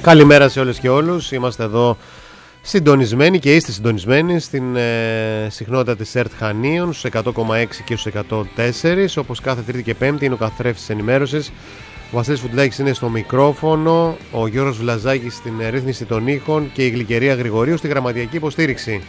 Καλημέρα σε όλες και όλους. Είμαστε εδώ συντονισμένοι και είστε συντονισμένοι στην συχνότητα της ΕΡΤ Χανίων στους 100,6 και στους 104. Όπως κάθε Τρίτη και Πέμπτη είναι ο καθρέφτης της ενημέρωσης. Ο Βασίλης Φουντλάκης είναι στο μικρόφωνο, ο Γιώργος Βλαζάκης στην ρύθμιση των ήχων και η Γλυκερία Γρηγορίου στη γραμματιακή υποστήριξη.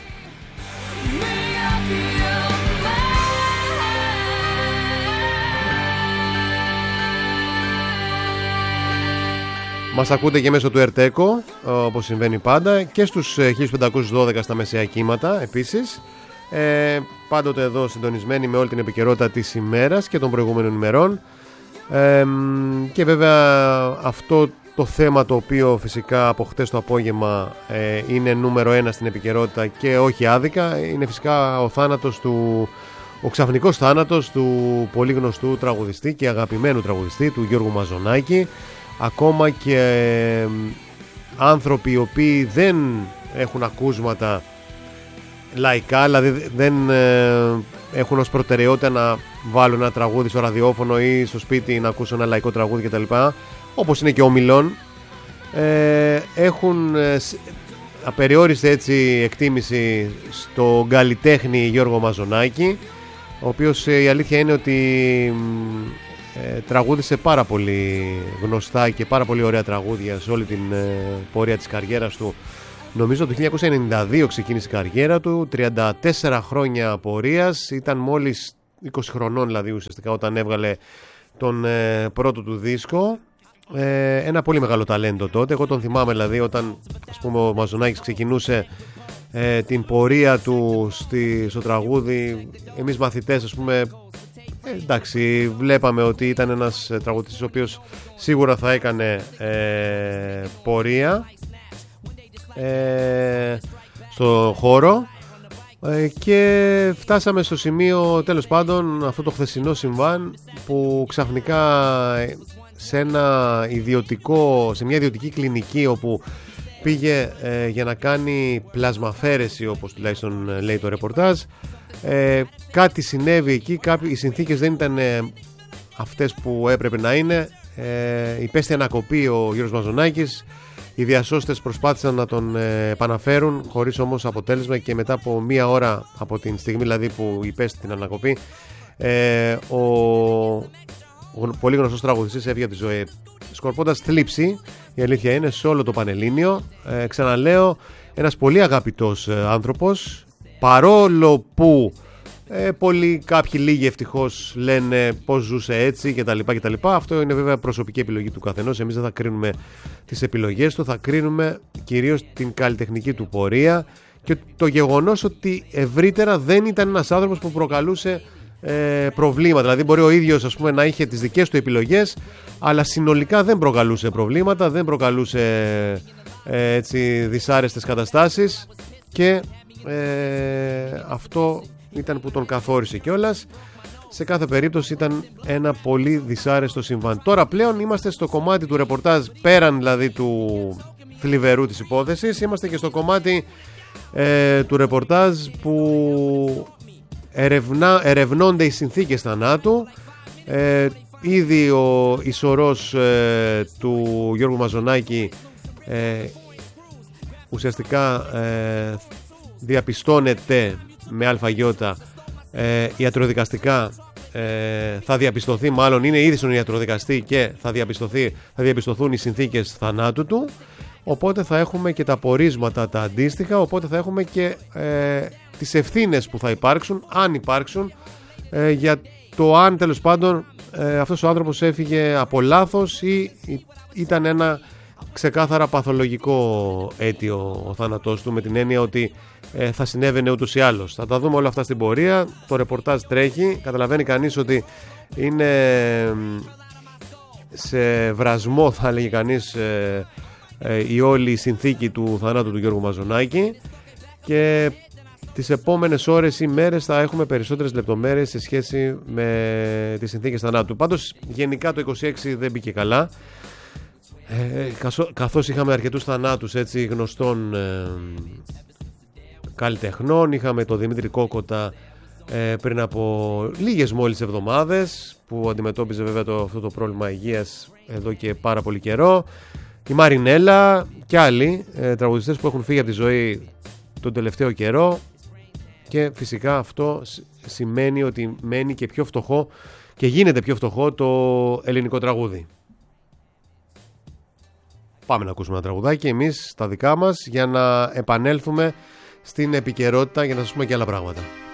Μας ακούτε και μέσω του ΕΡΤΕΚΟ, όπως συμβαίνει πάντα, και στους 1512 στα μεσαία κύματα επίσης. Πάντοτε εδώ συντονισμένοι με όλη την επικαιρότητα της ημέρας και των προηγούμενων ημερών. Και βέβαια αυτό το θέμα, το οποίο φυσικά από χτες το απόγευμα είναι νούμερο 1 στην επικαιρότητα και όχι άδικα, είναι φυσικά ο ξαφνικός θάνατος του πολύ γνωστού τραγουδιστή και αγαπημένου τραγουδιστή, του Γιώργου Μαζονάκη. Ακόμα και άνθρωποι οι οποίοι δεν έχουν ακούσματα λαϊκά, δηλαδή δεν έχουν ως προτεραιότητα να βάλουν ένα τραγούδι στο ραδιόφωνο ή στο σπίτι να ακούσουν ένα λαϊκό τραγούδι κτλ., όπως είναι και ο Μιλών, έχουν απεριόριστη έτσι εκτίμηση στο καλλιτέχνη Γιώργο Μαζονάκη, ο οποίος η αλήθεια είναι ότι τραγούδισε πάρα πολύ γνωστά και πάρα πολύ ωραία τραγούδια σε όλη την πορεία της καριέρας του. Νομίζω το 1992 ξεκίνησε η καριέρα του, 34 χρόνια πορείας, ήταν μόλις 20 χρονών δηλαδή ουσιαστικά όταν έβγαλε τον πρώτο του δίσκο. Ένα πολύ μεγάλο ταλέντο τότε. Εγώ τον θυμάμαι δηλαδή όταν, ας πούμε, ο Μαζονάκης ξεκινούσε την πορεία του στο τραγούδι. Εμείς μαθητές, ας πούμε, εντάξει, βλέπαμε ότι ήταν ένας τραγουδιστής ο οποίος σίγουρα θα έκανε πορεία στο χώρο, και φτάσαμε στο σημείο, τέλος πάντων, αυτό το χθεσινό συμβάν που ξαφνικά σε μια ιδιωτική κλινική όπου πήγε για να κάνει πλασμαφέρεση, όπως τουλάχιστον λέει το ρεπορτάζ, κάτι συνέβη εκεί, οι συνθήκες δεν ήταν αυτές που έπρεπε να είναι, υπέστη ανακοπή ο Γιώργος Μαζονάκης. Οι διασώστες προσπάθησαν να τον επαναφέρουν χωρίς όμως αποτέλεσμα, και μετά από μία ώρα από την στιγμή δηλαδή που υπέστη την ανακοπή, ο πολύ γνωστός τραγουδιστής έφυγε από τη ζωή σκορπώντας θλίψη, η αλήθεια είναι, σε όλο το Πανελλήνιο. Ξαναλέω, ένας πολύ αγαπητός άνθρωπος, παρόλο που κάποιοι λίγοι ευτυχώς λένε πως ζούσε έτσι κτλ. Αυτό είναι βέβαια προσωπική επιλογή του καθενός. Εμείς δεν θα κρίνουμε τις επιλογές του, θα κρίνουμε κυρίως την καλλιτεχνική του πορεία και το γεγονός ότι ευρύτερα δεν ήταν ένας άνθρωπος που προκαλούσε προβλήματα. Δηλαδή μπορεί ο ίδιος, ας πούμε, να είχε τις δικές του επιλογές, αλλά συνολικά δεν προκαλούσε προβλήματα, δεν προκαλούσε έτσι δυσάρεστες καταστάσεις, και αυτό ήταν που τον καθόρισε κιόλας. Σε κάθε περίπτωση ήταν ένα πολύ δυσάρεστο συμβάν. Τώρα πλέον είμαστε στο κομμάτι του ρεπορτάζ, πέραν δηλαδή του θλιβερού της υπόθεσης, είμαστε και στο κομμάτι του ρεπορτάζ που ερευνώνται οι συνθήκες θανάτου. Ήδη ο ισορρός του Γιώργου Μαζονάκη ουσιαστικά διαπιστώνεται με αλφαγιώτα, ιατροδικαστικά θα διαπιστωθεί, μάλλον είναι ήδη στον ιατροδικαστή και θα διαπιστωθούν οι συνθήκες θανάτου του, οπότε θα έχουμε και τα πορίσματα τα αντίστοιχα, οπότε θα έχουμε και τις ευθύνες που θα υπάρξουν, αν υπάρξουν, για το αν τέλος πάντων αυτός ο άνθρωπος έφυγε από λάθος ή ήταν ένα ξεκάθαρα παθολογικό αίτιο ο θάνατός του, με την έννοια ότι θα συνέβαινε ούτως ή άλλως. Θα τα δούμε όλα αυτά στην πορεία. Το ρεπορτάζ τρέχει. Καταλαβαίνει κανείς ότι είναι σε βρασμό, θα έλεγε κανείς, η όλη συνθήκη του θανάτου του Γιώργου Μαζονάκη, και τις επόμενες ώρες ή μέρες θα έχουμε περισσότερες λεπτομέρειες σε σχέση με τις συνθήκες θανάτου. Πάντως γενικά το 26 δεν μπήκε καλά, καθώς είχαμε αρκετούς θανάτους έτσι γνωστών καλλιτεχνών. Είχαμε τον Δημήτρη Κόκοτα πριν από λίγες μόλις εβδομάδες, που αντιμετώπιζε βέβαια αυτό το πρόβλημα υγείας εδώ και πάρα πολύ καιρό. η Μαρινέλα και άλλοι τραγουδιστές που έχουν φύγει από τη ζωή τον τελευταίο καιρό, και φυσικά αυτό σημαίνει ότι μένει και πιο φτωχό και γίνεται πιο φτωχό το ελληνικό τραγούδι. Πάμε να ακούσουμε ένα τραγουδάκι εμείς στα δικά μας για να επανέλθουμε στην επικαιρότητα, για να σας πούμε και άλλα πράγματα.